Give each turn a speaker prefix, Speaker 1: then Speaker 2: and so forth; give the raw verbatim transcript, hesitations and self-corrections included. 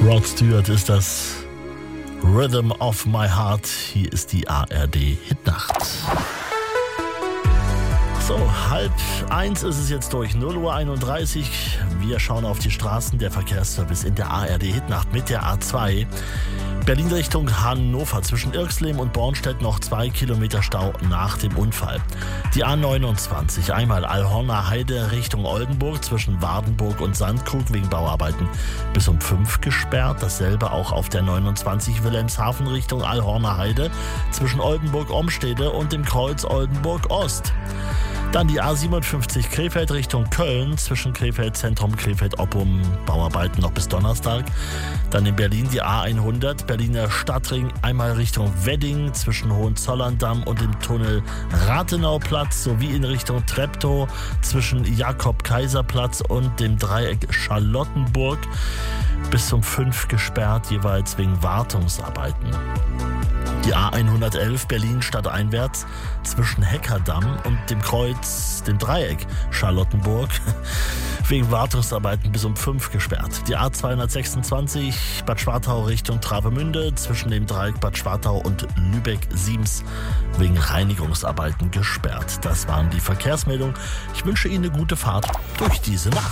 Speaker 1: Rod Stewart ist das. Rhythm of My Heart. Hier ist die A R D Hitnacht. So, halb eins ist es jetzt durch, null Uhr einunddreißig. Wir schauen auf die Straßen, der Verkehrsservice in der A R D Hitnacht mit der A zwei. Berlin Richtung Hannover, zwischen Irxleben und Bornstedt noch zwei Kilometer Stau nach dem Unfall. Die A neunundzwanzig, einmal Allhorner Heide Richtung Oldenburg, zwischen Wardenburg und Sandkrug wegen Bauarbeiten bis um fünf gesperrt. Dasselbe auch auf der neunundzwanzig Wilhelmshaven Richtung Allhorner Heide, zwischen Oldenburg-Omstede und dem Kreuz Oldenburg-Ost. Dann die A siebenundfünfzig Krefeld Richtung Köln, zwischen Krefeld Zentrum, Krefeld Oppum, Bauarbeiten noch bis Donnerstag. Dann in Berlin die A hundert, Berliner Stadtring, einmal Richtung Wedding, zwischen Hohenzollern-Damm und dem Tunnel Rathenauplatz, sowie in Richtung Treptow, zwischen Jakob-Kaiser-Platz und dem Dreieck Charlottenburg, bis um fünf gesperrt, jeweils wegen Wartungsarbeiten. Die A hundertelf Berlin stadteinwärts, zwischen Heckerdamm und dem Kreuz, dem Dreieck Charlottenburg, wegen Wartungsarbeiten bis um fünf gesperrt. Die A zweihundertsechsundzwanzig Bad Schwartau Richtung Travemünde, zwischen dem Dreieck Bad Schwartau und Lübeck-Siems, wegen Reinigungsarbeiten gesperrt. Das waren die Verkehrsmeldungen. Ich wünsche Ihnen eine gute Fahrt durch diese Nacht.